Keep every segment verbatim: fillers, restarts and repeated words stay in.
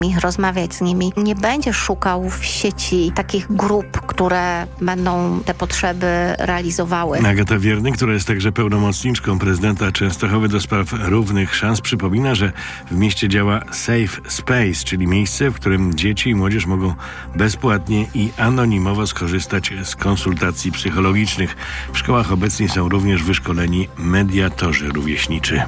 rozmawiać z nimi. Nie będzie szukał w sieci takich grup, które będą te potrzeby realizowały. Agata Wierny, która jest także pełnomocniczką prezydenta Częstochowy do spraw równych szans, przypomina, że w mieście działa Safe Space, czyli miejsce, w którym dzieci i młodzież mogą bezpłatnie i anonimowo skorzystać z konsultacji psychologicznych. W szkołach obecnie są również wyszkoleni mediatorzy rówieśniczy.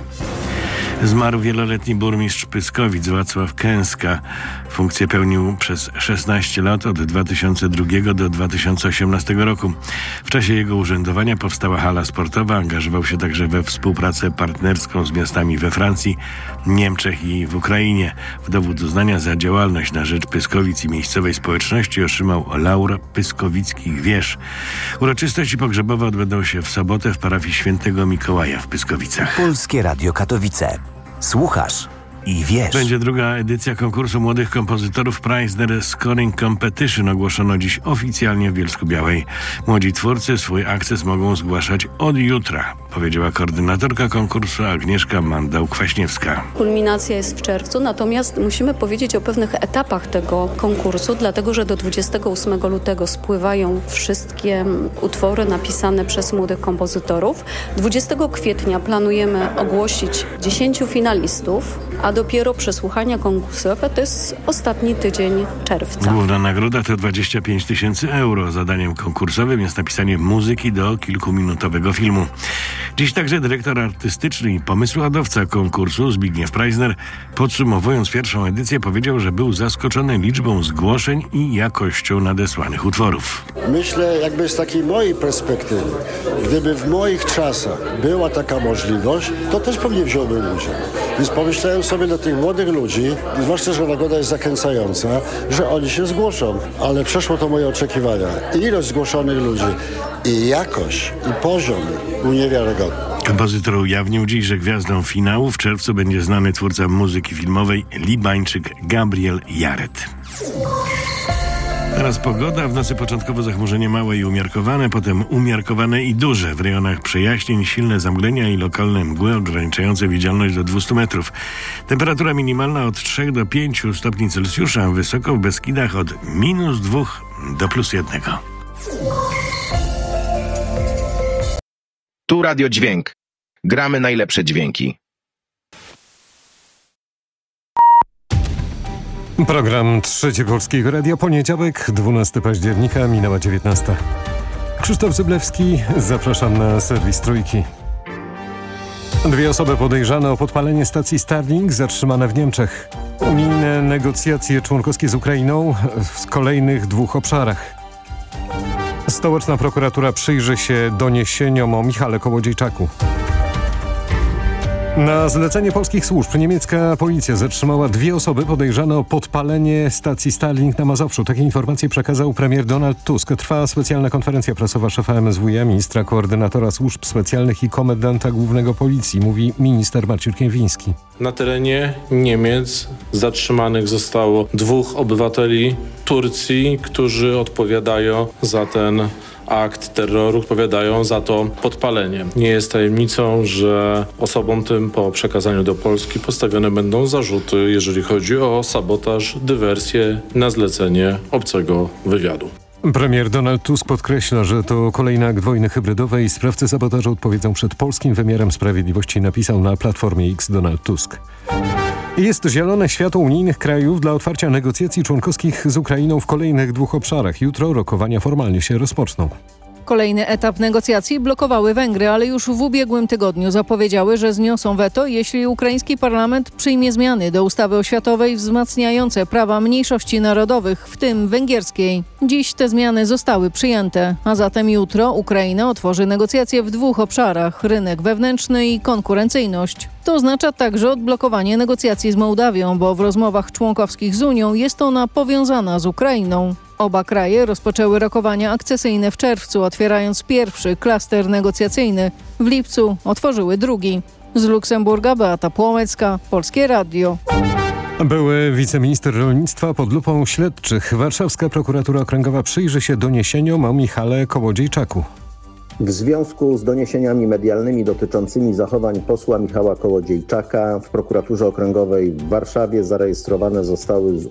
Zmarł wieloletni burmistrz Pyskowic Wacław Kęska. Funkcję pełnił przez szesnaście lat od dwa tysiące drugiego do dwa tysiące osiemnastego roku. W czasie jego urzędowania powstała hala sportowa. Angażował się także we współpracę partnerską z miastami we Francji, Niemczech i w Ukrainie. W dowód uznania za działalność na rzecz Pyskowic i miejscowej społeczności otrzymał laur pyskowickich wież. Uroczystości pogrzebowe odbędą się w sobotę w parafii Świętego Mikołaja w Pyskowicach. Polskie Radio Katowice. Słuchasz i wiesz. Będzie druga edycja konkursu młodych kompozytorów Preisner Scoring Competition. Ogłoszono dziś oficjalnie w Bielsku-Białej. Młodzi twórcy swój akces mogą zgłaszać od jutra, powiedziała koordynatorka konkursu Agnieszka Mandał-Kwaśniewska. Kulminacja jest w czerwcu, natomiast musimy powiedzieć o pewnych etapach tego konkursu, dlatego że do dwudziestego ósmego lutego spływają wszystkie utwory napisane przez młodych kompozytorów. dwudziestego kwietnia planujemy ogłosić dziesięciu finalistów, a dopiero przesłuchania konkursowe to jest ostatni tydzień czerwca. Główna nagroda to dwadzieścia pięć tysięcy euro. Zadaniem konkursowym jest napisanie muzyki do kilkuminutowego filmu. Dziś także dyrektor artystyczny i pomysłodawca konkursu Zbigniew Preisner, podsumowując pierwszą edycję, powiedział, że był zaskoczony liczbą zgłoszeń i jakością nadesłanych utworów. Myślę, jakby z takiej mojej perspektywy, gdyby w moich czasach była taka możliwość, to też pewnie wziąłbym udział. Więc pomyślałem sobie do tych młodych ludzi, zwłaszcza, że nagroda jest zachęcająca, że oni się zgłoszą. Ale przeszło to moje oczekiwania. Ilość zgłoszonych ludzi i jakość, i poziom był niewiarygodny. Kompozytor ujawnił dziś, że gwiazdą finału w czerwcu będzie znany twórca muzyki filmowej Libańczyk Gabriel Jaret. Teraz pogoda. W nocy początkowo zachmurzenie małe i umiarkowane, potem umiarkowane i duże. W rejonach przejaśnień silne zamglenia i lokalne mgły ograniczające widzialność do dwieście metrów. Temperatura minimalna od trzech do pięciu stopni Celsjusza, wysoko w Beskidach od minus dwóch do plus jednego. Tu Radio Dźwięk. Gramy najlepsze dźwięki. Program Trzecie Polskiego Radia, poniedziałek, dwunastego października, minęła dziewiętnasta. Krzysztof Zyblewski, zapraszam na serwis Trójki. Dwie osoby podejrzane o podpalenie stacji Starlink zatrzymane w Niemczech. Unijne negocjacje członkowskie z Ukrainą w kolejnych dwóch obszarach. Stołeczna prokuratura przyjrzy się doniesieniom o Michale Kołodziejczaku. Na zlecenie polskich służb niemiecka policja zatrzymała dwie osoby podejrzane o podpalenie stacji Starlink na Mazowszu. Takie informacje przekazał premier Donald Tusk. Trwa specjalna konferencja prasowa szefa M S W iA, ministra koordynatora służb specjalnych i komendanta głównego policji, mówi minister Marcin Kiewiński. Na terenie Niemiec zatrzymanych zostało dwóch obywateli Turcji, którzy odpowiadają za ten akt terroru, odpowiadają za to podpalenie. Nie jest tajemnicą, że osobom tym po przekazaniu do Polski postawione będą zarzuty, jeżeli chodzi o sabotaż, dywersję na zlecenie obcego wywiadu. Premier Donald Tusk podkreśla, że to kolejny akt wojny hybrydowej i sprawcy sabotażu odpowiedzą przed polskim wymiarem sprawiedliwości, napisał na Platformie X Donald Tusk. Jest zielone światło unijnych krajów dla otwarcia negocjacji członkowskich z Ukrainą w kolejnych dwóch obszarach. Jutro rokowania formalnie się rozpoczną. Kolejny etap negocjacji blokowały Węgry, ale już w ubiegłym tygodniu zapowiedziały, że zniosą weto, jeśli ukraiński parlament przyjmie zmiany do ustawy oświatowej wzmacniające prawa mniejszości narodowych, w tym węgierskiej. Dziś te zmiany zostały przyjęte, a zatem jutro Ukraina otworzy negocjacje w dwóch obszarach: rynek wewnętrzny i konkurencyjność. To oznacza także odblokowanie negocjacji z Mołdawią, bo w rozmowach członkowskich z Unią jest ona powiązana z Ukrainą. Oba kraje rozpoczęły rokowania akcesyjne w czerwcu, otwierając pierwszy klaster negocjacyjny. W lipcu otworzyły drugi. Z Luksemburga Beata Płomecka, Polskie Radio. Były wiceminister rolnictwa pod lupą śledczych. Warszawska prokuratura okręgowa przyjrzy się doniesieniom o Michale Kołodziejczaku. W związku z doniesieniami medialnymi dotyczącymi zachowań posła Michała Kołodziejczaka w prokuraturze okręgowej w Warszawie zarejestrowane zostały z